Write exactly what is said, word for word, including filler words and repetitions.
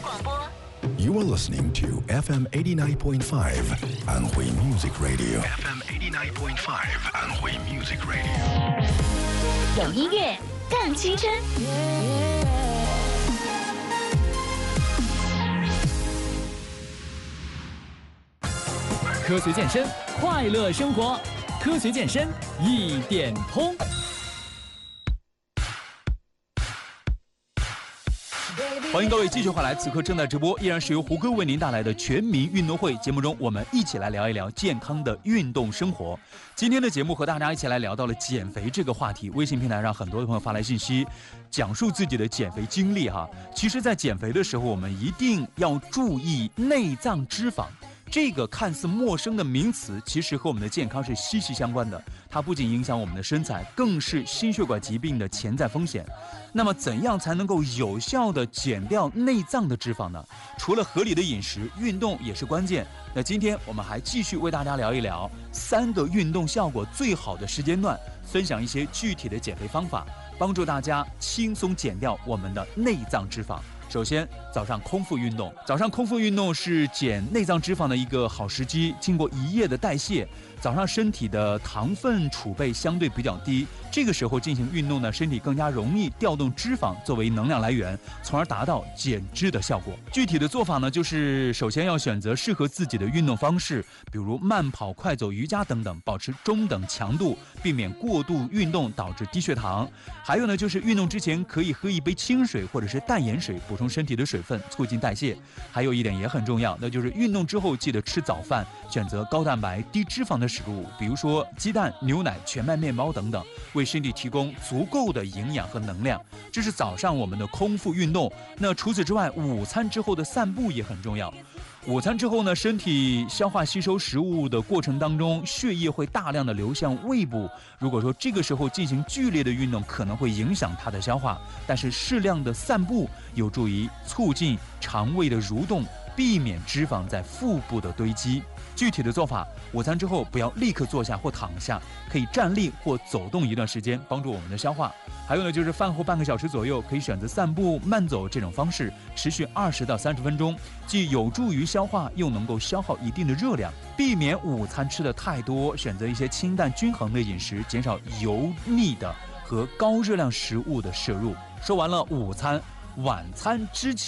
广播。 You are listening to F M eighty-nine point five Anhui Music Radio. F M eighty-nine point five Anhui Music Radio. 有音乐更青春。 科学健身，快乐生活。科学健身一点通。欢迎各位继续回来，此刻正在直播，依然是由胡歌为您带来的全民运动会节目中，我们一起来聊一聊健康的运动生活。今天的节目和大家一起来聊到了减肥这个话题，微信平台上很多的朋友发来信息，讲述自己的减肥经历哈。其实，在减肥的时候，我们一定要注意内脏脂肪。这个看似陌生的名词，其实和我们的健康是息息相关的。它不仅影响我们的身材，更是心血管疾病的潜在风险。那么，怎样才能够有效地减掉内脏的脂肪呢？除了合理的饮食，运动也是关键。那今天我们还继续为大家聊一聊三个运动效果最好的时间段，分享一些具体的减肥方法，帮助大家轻松减掉我们的内脏脂肪。首先，早上空腹运动。早上空腹运动是减内脏脂肪的一个好时机。经过一夜的代谢，早上身体的糖分储备相对比较低，这个时候进行运动呢，身体更加容易调动脂肪作为能量来源，从而达到减脂的效果。具体的做法呢，就是首先要选择适合自己的运动方式，比如慢跑、快走、瑜伽等等，保持中等强度，避免过度运动导致低血糖。还有呢，就是运动之前可以喝一杯清水或者是淡盐水，补充身体的水分，促进代谢。还有一点也很重要，那就是运动之后记得吃早饭，选择高蛋白、低脂肪的食物，比如说鸡蛋、牛奶、全麦面包等等，为身体提供足够的营养和能量。这是早上我们的空腹运动。那除此之外，午餐之后的散步也很重要。午餐之后呢，身体消化吸收食物的过程当中，血液会大量的流向胃部。如果说这个时候进行剧烈的运动，可能会影响它的消化，但是适量的散步有助于促进肠胃的蠕动，避免脂肪在腹部的堆积。具体的做法，午餐之后不要立刻坐下或躺下，可以站立或走动一段时间，帮助我们的消化。还有呢，就是饭后半个小时左右，可以选择散步、慢走这种方式，持续二十到三十分钟，既有助于消化，又能够消耗一定的热量。避免午餐吃的太多，选择一些清淡均衡的饮食，减少油腻的和高热量食物的摄入。说完了午餐，晚餐之前